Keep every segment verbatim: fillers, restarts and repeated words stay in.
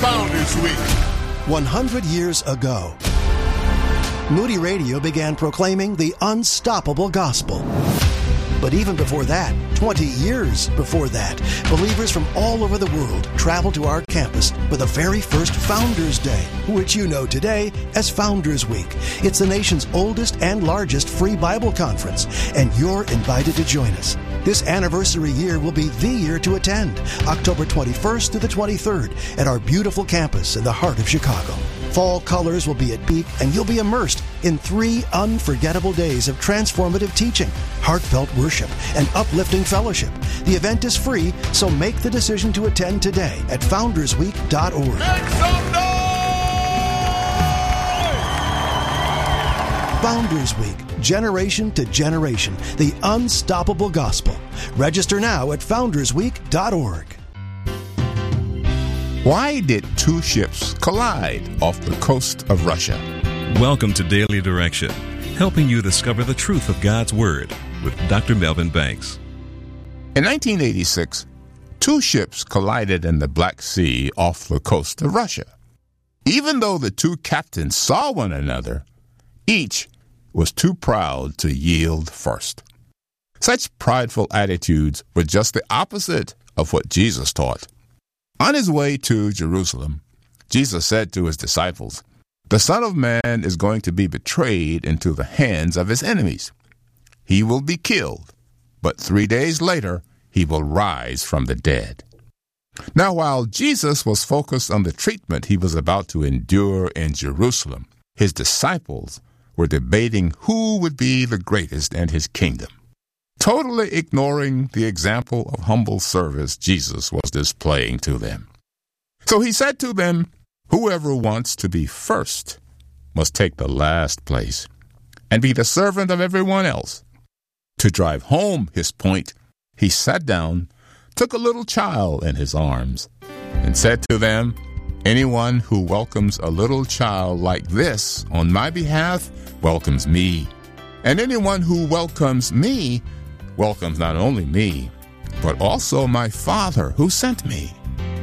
Founders Week. one hundred years ago, Moody Radio began proclaiming the unstoppable gospel. But even before that, twenty years before that, believers from all over the world traveled to our campus for the very first Founders Day, which you know today as Founders Week. It's the nation's oldest and largest free Bible conference, and you're invited to join us. This anniversary year will be the year to attend, October twenty-first to the twenty-third, at our beautiful campus in the heart of Chicago. Fall colors will be at peak, and you'll be immersed in three unforgettable days of transformative teaching, heartfelt worship, and uplifting fellowship. The event is free, so make the decision to attend today at founders week dot org. Make some noise! Founders Week, generation to generation, the unstoppable gospel. Register now at founders week dot org. Why did two ships collide off the coast of Russia? Welcome to Daily Direction, helping you discover the truth of God's Word with Doctor Melvin Banks. In nineteen eighty-six, two ships collided in the Black Sea off the coast of Russia. Even though the two captains saw one another, each was too proud to yield first. Such prideful attitudes were just the opposite of what Jesus taught. On his way to Jerusalem, Jesus said to his disciples, "The Son of Man is going to be betrayed into the hands of his enemies. He will be killed, but three days later he will rise from the dead." Now, while Jesus was focused on the treatment he was about to endure in Jerusalem, his disciples were debating who would be the greatest in his kingdom, totally ignoring the example of humble service Jesus was displaying to them. So he said to them, "Whoever wants to be first must take the last place and be the servant of everyone else." To drive home his point, he sat down, took a little child in his arms, and said to them, "Anyone who welcomes a little child like this on my behalf welcomes me. And anyone who welcomes me welcomes not only me, but also my Father who sent me."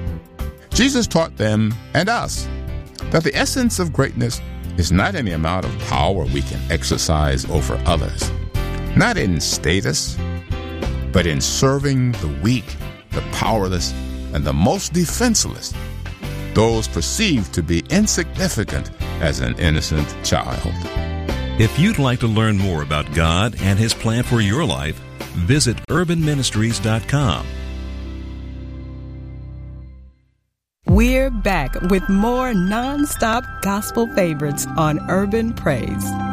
Jesus taught them and us that the essence of greatness is not in the amount of power we can exercise over others, not in status, but in serving the weak, the powerless, and the most defenseless, those perceived to be insignificant as an innocent child. If you'd like to learn more about God and His plan for your life, visit urban ministries dot com. We're back with more non-stop gospel favorites on Urban Praise.